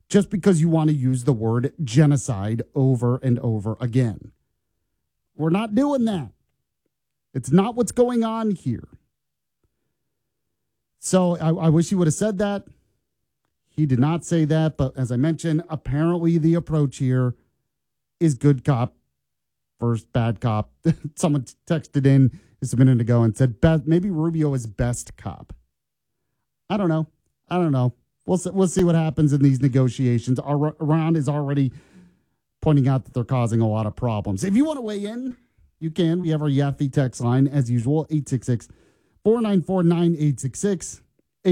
just because you want to use the word genocide over and over again. We're not doing that. It's not what's going on here. So I wish he would have said that. He did not say that, but as I mentioned, apparently the approach here is good cop versus bad cop. Someone texted in just a minute ago and said maybe Rubio is best cop. I don't know. We'll see what happens in these negotiations. Iran is already pointing out that they're causing a lot of problems. If you want to weigh in, you can. We have our Yaffe text line as usual, 866-494-9866,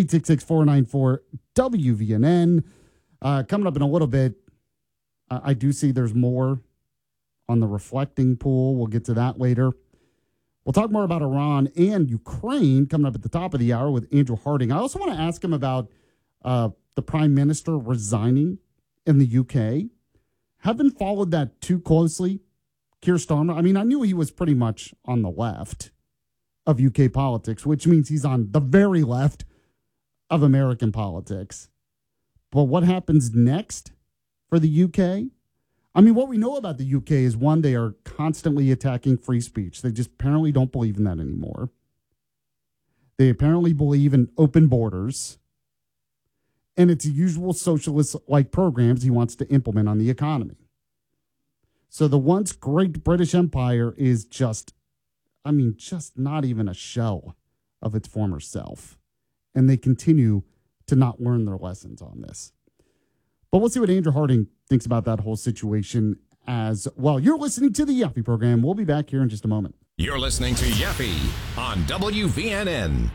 866-494-WVNN. Coming up in a little bit, I do see there's more on the reflecting pool. We'll get to that later. We'll talk more about Iran and Ukraine coming up at the top of the hour with Andrew Harding. I also want to ask him about the prime minister resigning in the UK. Haven't followed that too closely. Keir Starmer, I mean, I knew he was pretty much on the left of UK politics, which means he's on the very left of American politics. But what happens next for the UK? I mean, what we know about the UK is, one, they are constantly attacking free speech. They just apparently don't believe in that anymore. They apparently believe in open borders. And it's usual socialist-like programs he wants to implement on the economy. So the once great British Empire is just not even a shell of its former self. And they continue to not learn their lessons on this. But we'll see what Andrew Harding thinks about that whole situation as well. You're listening to the Yaffe program. We'll be back here in just a moment. You're listening to Yaffe on WVNN.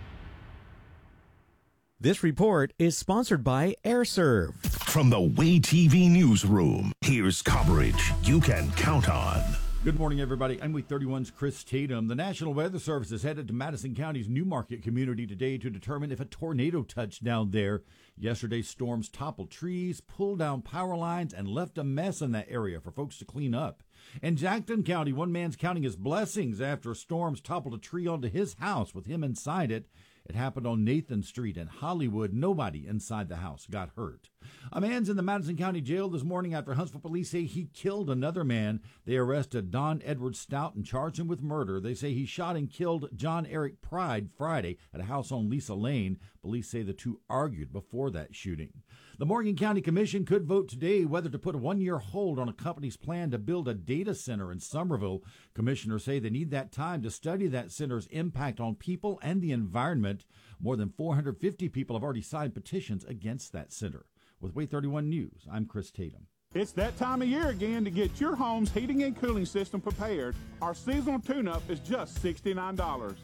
This report is sponsored by AirServe. From the Way TV newsroom, here's coverage you can count on. Good morning, everybody. I'm Week 31's Chris Tatum. The National Weather Service is headed to Madison County's Newmarket community today to determine if a tornado touched down there. Yesterday's storms toppled trees, pulled down power lines, and left a mess in that area for folks to clean up. In Jackson County, one man's counting his blessings after storms toppled a tree onto his house with him inside it. It happened on Nathan Street in Hollywood. Nobody inside the house got hurt. A man's in the Madison County Jail this morning after Huntsville police say he killed another man. They arrested Don Edward Stout and charged him with murder. They say he shot and killed John Eric Pride Friday at a house on Lisa Lane. Police say the two argued before that shooting. The Morgan County Commission could vote today whether to put a one-year hold on a company's plan to build a data center in Somerville. Commissioners say they need that time to study that center's impact on people and the environment. More than 450 people have already signed petitions against that center. With Way 31 News, I'm Chris Tatum. It's that time of year again to get your home's heating and cooling system prepared. Our seasonal tune-up is just $69.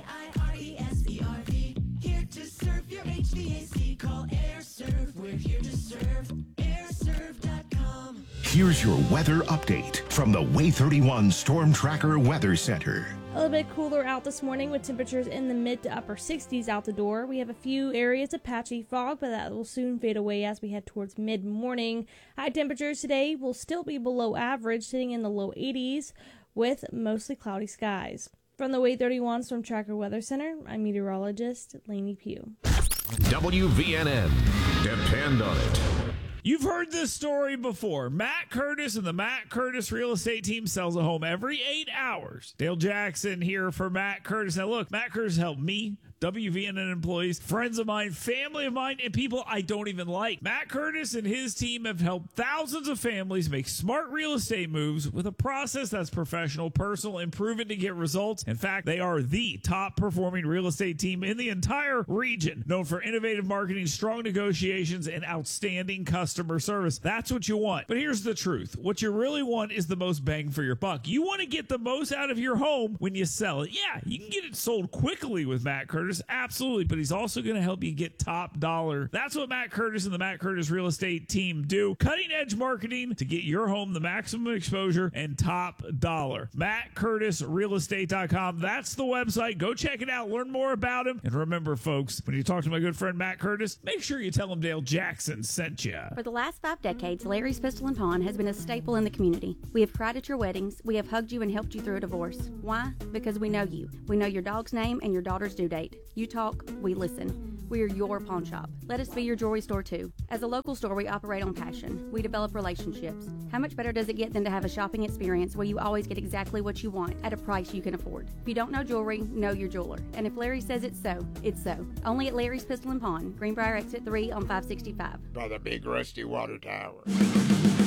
AIRESERV, here to serve your HVAC. Call AirServe, we're here to serve. AirServe.com. Here's your weather update from the Way 31 Storm Tracker Weather Center. A little bit cooler out this morning with temperatures in the mid to upper 60s out the door. We have a few areas of patchy fog, but that will soon fade away as we head towards mid-morning. High temperatures today will still be below average, sitting in the low 80s with mostly cloudy skies. From the Way 31 Storm Tracker Weather Center, I'm meteorologist Lainey Pugh. WVNN. Depend on it. You've heard this story before. Matt Curtis and the Matt Curtis Real Estate Team sells a home every 8 hours. Dale Jackson here for Matt Curtis. Now, look, Matt Curtis helped me, WVNN employees, friends of mine, family of mine, and people I don't even like. Matt Curtis and his team have helped thousands of families make smart real estate moves with a process that's professional, personal, and proven to get results. In fact, they are the top-performing real estate team in the entire region, known for innovative marketing, strong negotiations, and outstanding customer service. That's what you want. But here's the truth. What you really want is the most bang for your buck. You want to get the most out of your home when you sell it. Yeah, you can get it sold quickly with Matt Curtis. Absolutely, but he's also going to help you get top dollar. That's what Matt Curtis and the Matt Curtis Real Estate Team do. Cutting edge marketing to get your home the maximum exposure and top dollar. MattCurtisRealestate.com. That's the website. Go check it out. Learn more about him. And remember, folks, when you talk to my good friend Matt Curtis, make sure you tell him Dale Jackson sent you. For the last 5 decades, Larry's Pistol and Pawn has been a staple in the community. We have cried at your weddings. We have hugged you and helped you through a divorce. Why? Because we know you. We know your dog's name and your daughter's due date. wait. You talk, we listen. We are your pawn shop. Let us be your jewelry store too. As a local store, we operate on passion. We develop relationships. How much better does it get than to have a shopping experience where you always get exactly what you want at a price you can afford? If you don't know jewelry, know your jeweler. And if Larry says it's so, it's so. Only at Larry's Pistol and Pawn, Greenbrier Exit 3 on 565. By the big rusty water tower.